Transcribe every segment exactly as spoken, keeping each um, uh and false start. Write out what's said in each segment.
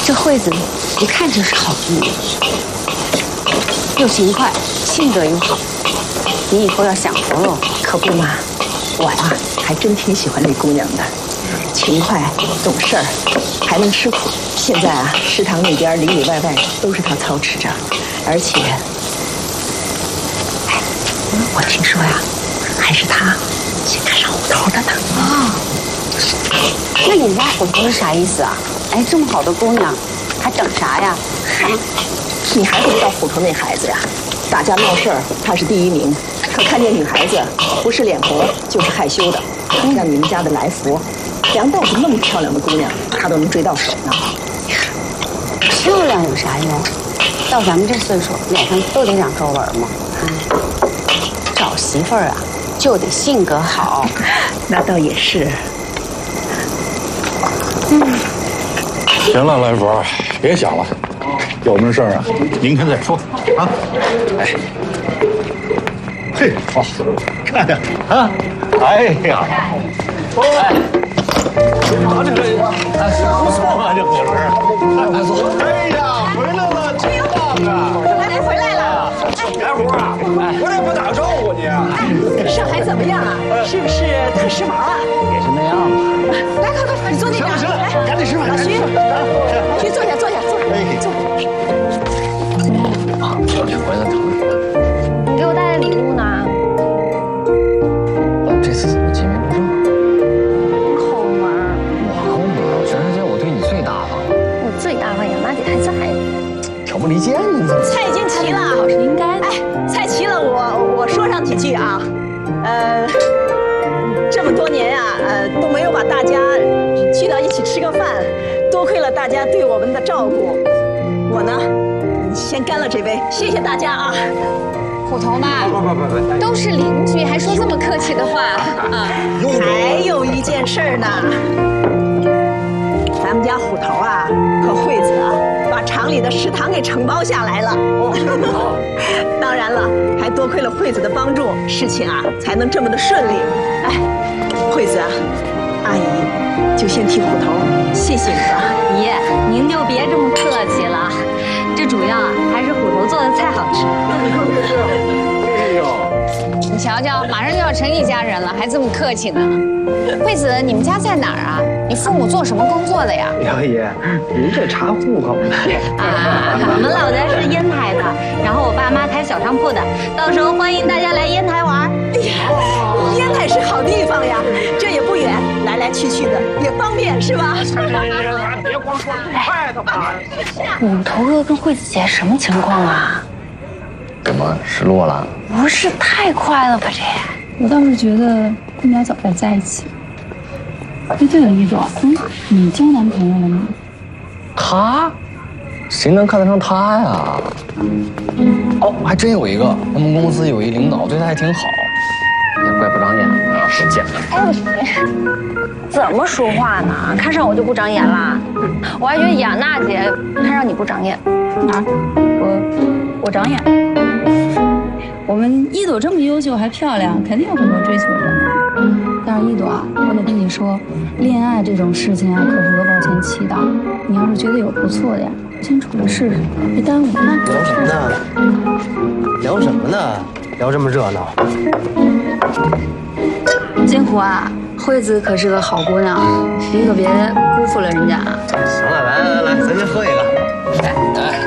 这惠子一看就是好姑娘，又勤快，性格又好，你以后要享福喽。 可不嘛，我呀还真挺喜欢这姑娘的，勤快懂事儿，还能吃苦。现在啊，食堂那边里里外外都是她操持着，而且，哎，我听说呀，还是她先看上虎头的呢。 啊，那你们家虎头是啥意思啊？哎，这么好的姑娘，还等啥呀？ 嗨，你还不知道虎头那孩子呀？打架闹事儿他是第一名，可看见女孩子不是脸红就是害羞的。像你们家的来福，梁大夫那么漂亮的姑娘，他都能追到手呢。 漂亮有啥用？到咱们这岁数，脸上都得长皱纹嘛。嗯，找媳妇儿啊，就得性格好。 那倒也是。 嗯。 行了，来福，别想了，有什么事儿啊，明天再说啊。哎，嘿，好，看看啊，哎呀，哎，啊，这个哎不错啊，这火轮，哎，不错。哎呀，回来了，真棒啊！ 来回来了， 来福啊，回来不打个招呼你？ 哎，上海怎么样啊？是不是特时髦啊？ 也是那样吧。 来，快快，你坐那边。 行了行了，赶紧吃饭。 老徐，老徐坐下坐下坐下。坐。 啊，小徐回来疼。 给我带的礼物呢？ 这次怎么见面不正？ 抠门儿。 我抠门儿，全世界我对你最大方了。 你最大方，杨大姐还在呢。 挑拨离间，你怎么？ 菜已经齐了， 好是应该的。 哎，菜齐了，我我说上几句啊，呃，这么多年啊，呃都没有把大家聚到一起吃个饭，多亏了大家对我们的照顾。我呢，先干了这杯，谢谢大家啊。 虎头嘛， 不不不不， 都是邻居，还说这么客气的话啊？ 还有一件事儿呢，咱们家虎头啊和惠子啊，把厂里的食堂给承包下来了。当然了，还多亏了惠子的帮助，事情啊才能这么的顺利。哎，惠子啊，阿姨就先替虎头谢谢你了。 爷，您就别这么客气了，这主要啊还是虎头做的菜好吃。 哎呦， 你瞧瞧，马上就要成一家人了，还这么客气呢。惠子，你们家在哪儿啊？你父母做什么工作的呀？ 杨爷，您这查户口呢？ 啊，我们老家是烟台的，然后我爸妈开小商铺的，到时候欢迎大家来烟台玩。 哎呀，烟台是好地方呀，这也不远，来来去去的也方便，是吧？ 别光说快的嘛。 你们头哥跟惠子姐什么情况啊？ 怎么失落了？ 不是太快了吧这？ 我倒是觉得他们俩早该在一起。哎，对了，一朵，嗯，你交男朋友了吗？ 他？谁能看得上他呀？哦，还真有一个，他们公司有一领导对他还挺好，也怪不长眼啊，不见了。 哎，怎么说话呢？看上我就不长眼啦？我还觉得雅娜姐看上你不长眼。 哪儿？我我长眼。我们一朵这么优秀还漂亮，肯定有很多追求者呢。但是一朵啊，我得跟你说，恋爱这种事情啊，可是额保前期的。你要是觉得有不错的呀，先处着试试，别耽误啊。 聊什么呢？聊什么呢？聊这么热闹。 金虎啊，惠子可是个好姑娘，你可别辜负了人家啊。 行了，来来来，咱先喝一个。来来。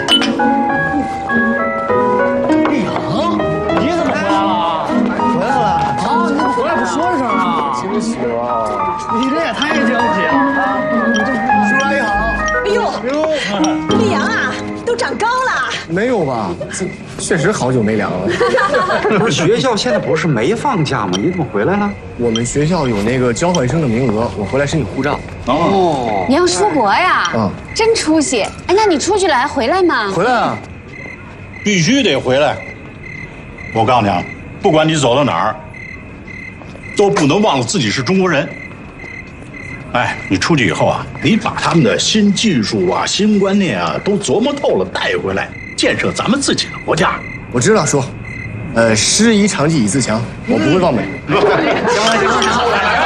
你怎么回来了？ 回来了啊！你怎么回来不说声啊？ 真是啊，你这也太娇气了啊！叔阿姨好。 哎呦，呦，丽阳啊，都长高了。 没有吧？这确实好久没量了。 不是学校现在不是没放假吗？你怎么回来了？ 我们学校有那个交换生的名额，我回来申请护照。 哦， 你要出国呀？ 嗯， 真出息！哎，那你出去了还回来吗？ 回来啊， 必须得回来。我告诉你啊，不管你走到哪儿，都不能忘了自己是中国人。哎，你出去以后啊，你把他们的新技术啊、新观念啊都琢磨透了带回来，建设咱们自己的国家。 我知道说，呃，师夷长技以自强，我不会忘本。 行了行了行了，来来